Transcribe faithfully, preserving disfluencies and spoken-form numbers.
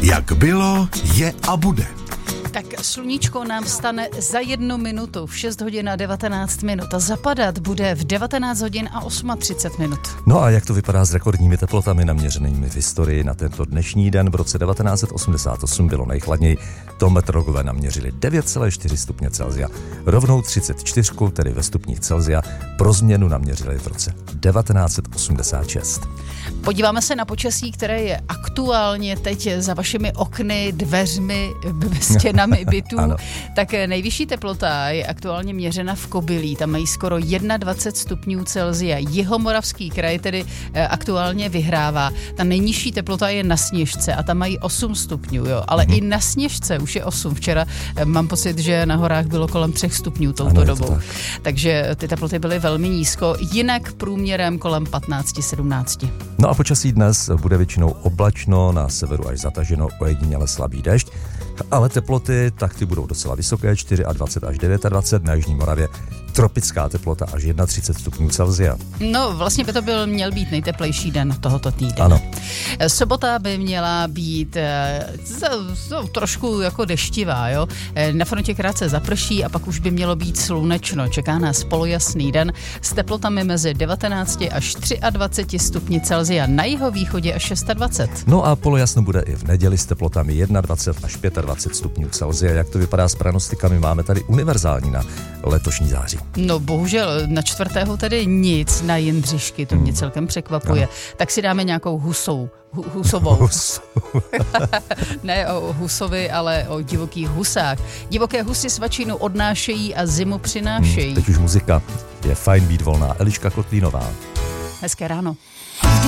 Jak bylo, je a bude. Tak sluníčko nám vstane za jednu minutu v šest hodin a devatenáct minut a zapadat bude v devatenáct hodin a třicet osm minut. No a jak to vypadá s rekordními teplotami naměřenými v historii na tento dnešní den? V roce devatenáct set osmdesát osm bylo nejchladněji. To meteorologové naměřili devět celá čtyři stupně Celsia. Rovnou třicet čtyři, tedy ve stupních Celsia, pro změnu naměřili v roce devatenáct set osmdesát šest. Podíváme se na počasí, které je aktuálně teď za vašimi okny, dveřmi, stěnami bytů. Tak nejvyšší teplota je aktuálně měřena v Kobylí. Tam mají skoro dvacet jedna stupňů Celsia. Jihomoravský kraj tedy aktuálně vyhrává. Ta nejnižší teplota je na Sněžce a tam mají osm stupňů. Jo. Ale mm-hmm. i na Sněžce už je osm. Včera mám pocit, že na horách bylo kolem tři stupňů touto ano, dobou. Tak. Takže ty teploty byly velmi nízko. Jinak průměrem kolem patnáct sedmnáct. No a počasí dnes bude většinou oblačno, na severu až zataženo, ojediněle slabý déšť, ale teploty tak ty budou docela vysoké, dvacet čtyři až dvacet devět, na jižní Moravě tropická teplota až třicet jedna stupňů Celsia. No, vlastně by to byl, měl být nejteplejší den tohoto týdne. Ano. Sobota by měla být no, trošku jako deštivá, jo. Na frontě krátce zaprší a pak už by mělo být slunečno. Čeká nás polojasný den s teplotami mezi devatenáct až dvacet tři stupni Celsia, na jihovýchodě až dvacet šest. No a polojasno bude i v neděli s teplotami dvacet jedna až dvacet pět stupňů Celsia. Jak to vypadá s pranostikami? Máme tady univerzální na letošní září. No bohužel na čtvrtého tedy nic na Jindřišky, to mě celkem překvapuje. Ano. Tak si dáme nějakou husou. Hu, husovou. Hus. Ne o husovi, ale o divokých husách. Divoké husy svačinu odnášejí a zimu přinášejí. Hmm, teď už muzika. Je fajn být volná. Eliška Kotlínová. Hezké ráno.